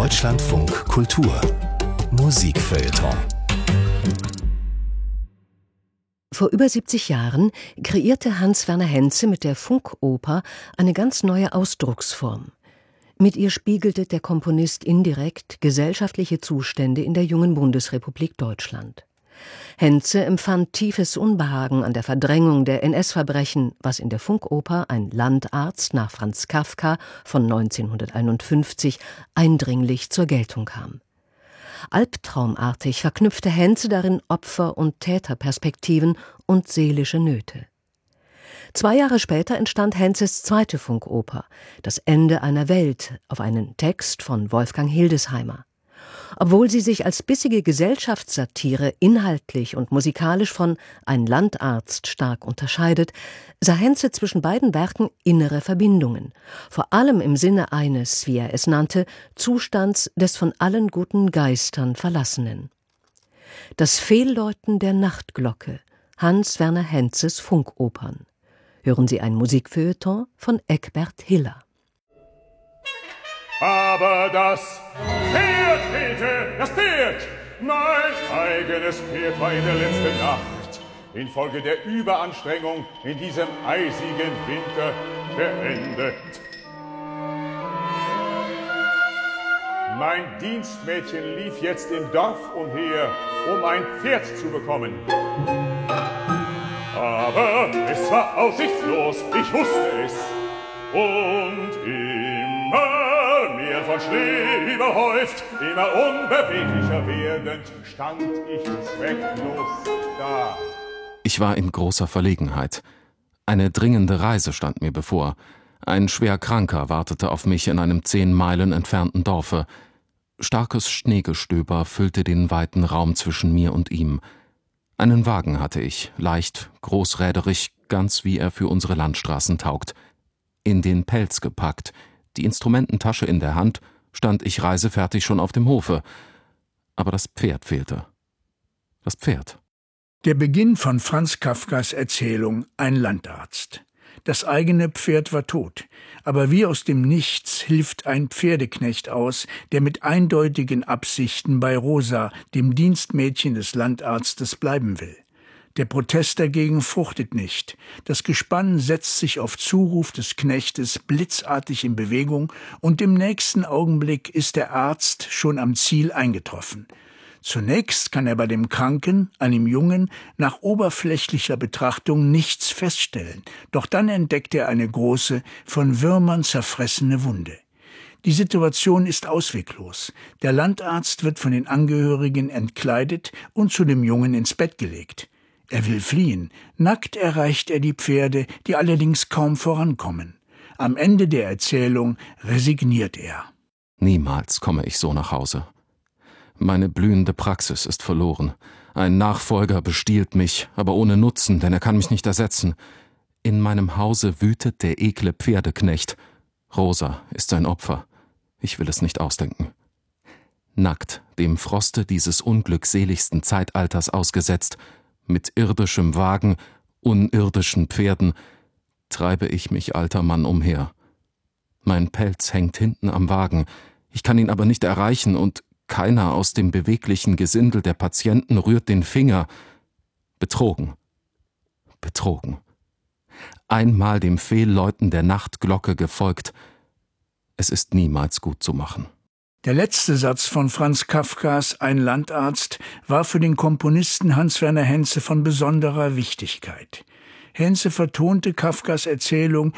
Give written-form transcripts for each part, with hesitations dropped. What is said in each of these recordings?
Deutschlandfunk Kultur Musikfeuilleton. Vor über 70 Jahren kreierte Hans Werner Henze mit der Funkoper eine ganz neue Ausdrucksform. Mit ihr spiegelte der Komponist indirekt gesellschaftliche Zustände in der jungen Bundesrepublik Deutschland. Henze empfand tiefes Unbehagen an der Verdrängung der NS-Verbrechen, was in der Funkoper Ein Landarzt nach Franz Kafka von 1951 eindringlich zur Geltung kam. Albtraumartig verknüpfte Henze darin Opfer- und Täterperspektiven und seelische Nöte. 2 Jahre später entstand Henzes zweite Funkoper, Das Ende einer Welt, auf einen Text von Wolfgang Hildesheimer. Obwohl sie sich als bissige Gesellschaftssatire inhaltlich und musikalisch von Ein Landarzt stark unterscheidet, sah Henze zwischen beiden Werken innere Verbindungen, vor allem im Sinne eines, wie er es nannte, Zustands des von allen guten Geistern Verlassenen. Das Fehlläuten der Nachtglocke, Hans Werner Henzes Funkopern. Hören Sie ein Musikfeuilleton von Eckbert Hiller. Aber das Pferd fehlte, das Pferd! Mein eigenes Pferd war in der letzten Nacht infolge der Überanstrengung in diesem eisigen Winter beendet. Mein Dienstmädchen lief jetzt im Dorf umher, um ein Pferd zu bekommen. Aber es war aussichtslos, ich wusste es. Und immer mehr von Schnee überhäuft, immer unbeweglicher werdend, stand ich zwecklos da. Ich war in großer Verlegenheit. Eine dringende Reise stand mir bevor. Ein Schwerkranker wartete auf mich in einem 10 Meilen entfernten Dorfe. Starkes Schneegestöber füllte den weiten Raum zwischen mir und ihm. Einen Wagen hatte ich, leicht, großräderig, ganz wie er für unsere Landstraßen taugt. In den Pelz gepackt, die Instrumententasche in der Hand, stand ich reisefertig schon auf dem Hofe. Aber das Pferd fehlte. Das Pferd. Der Beginn von Franz Kafkas Erzählung Ein Landarzt. Das eigene Pferd war tot, aber wie aus dem Nichts hilft ein Pferdeknecht aus, der mit eindeutigen Absichten bei Rosa, dem Dienstmädchen des Landarztes, bleiben will. Der Protest dagegen fruchtet nicht. Das Gespann setzt sich auf Zuruf des Knechtes blitzartig in Bewegung und im nächsten Augenblick ist der Arzt schon am Ziel eingetroffen. Zunächst kann er bei dem Kranken, einem Jungen, nach oberflächlicher Betrachtung nichts feststellen, doch dann entdeckt er eine große, von Würmern zerfressene Wunde. Die Situation ist ausweglos. Der Landarzt wird von den Angehörigen entkleidet und zu dem Jungen ins Bett gelegt. Er will fliehen. Nackt erreicht er die Pferde, die allerdings kaum vorankommen. Am Ende der Erzählung resigniert er. Niemals komme ich so nach Hause. Meine blühende Praxis ist verloren. Ein Nachfolger bestiehlt mich, aber ohne Nutzen, denn er kann mich nicht ersetzen. In meinem Hause wütet der ekle Pferdeknecht. Rosa ist sein Opfer. Ich will es nicht ausdenken. Nackt, dem Froste dieses unglückseligsten Zeitalters ausgesetzt, mit irdischem Wagen, unirdischen Pferden, treibe ich mich, alter Mann, umher. Mein Pelz hängt hinten am Wagen, ich kann ihn aber nicht erreichen und keiner aus dem beweglichen Gesindel der Patienten rührt den Finger. Betrogen. Betrogen. Einmal dem Fehlläuten der Nachtglocke gefolgt. Es ist niemals gut zu machen. Der letzte Satz von Franz Kafkas Ein Landarzt war für den Komponisten Hans Werner Henze von besonderer Wichtigkeit. Henze vertonte Kafkas Erzählung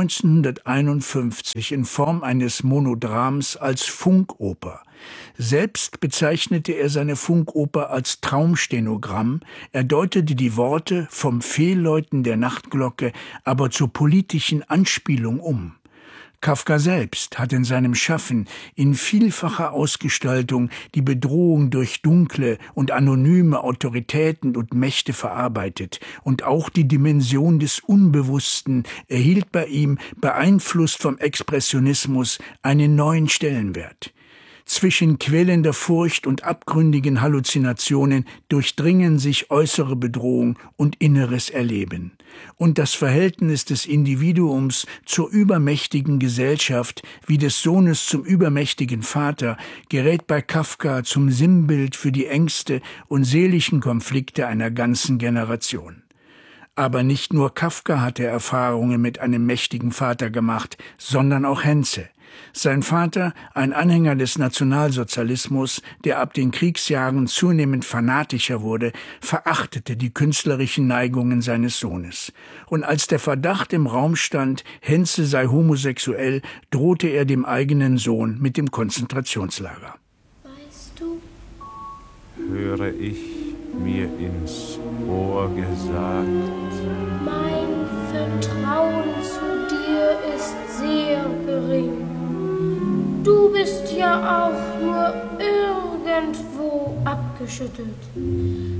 1951 in Form eines Monodrams als Funkoper. Selbst bezeichnete er seine Funkoper als Traumstenogramm, er deutete die Worte vom Fehlläuten der Nachtglocke aber zur politischen Anspielung um. Kafka selbst hat in seinem Schaffen in vielfacher Ausgestaltung die Bedrohung durch dunkle und anonyme Autoritäten und Mächte verarbeitet, und auch die Dimension des Unbewussten erhielt bei ihm, beeinflusst vom Expressionismus, einen neuen Stellenwert. Zwischen quälender Furcht und abgründigen Halluzinationen durchdringen sich äußere Bedrohung und inneres Erleben. Und das Verhältnis des Individuums zur übermächtigen Gesellschaft wie des Sohnes zum übermächtigen Vater gerät bei Kafka zum Sinnbild für die Ängste und seelischen Konflikte einer ganzen Generation. Aber nicht nur Kafka hatte Erfahrungen mit einem mächtigen Vater gemacht, sondern auch Hentze. Sein Vater, ein Anhänger des Nationalsozialismus, der ab den Kriegsjahren zunehmend fanatischer wurde, verachtete die künstlerischen Neigungen seines Sohnes. Und als der Verdacht im Raum stand, Hentze sei homosexuell, drohte er dem eigenen Sohn mit dem Konzentrationslager. Weißt du, höre ich mir ins Ohr gesagt, mein Vertrauen zu dir ist sehr gering. Du bist ja auch nur irgendwo abgeschüttelt.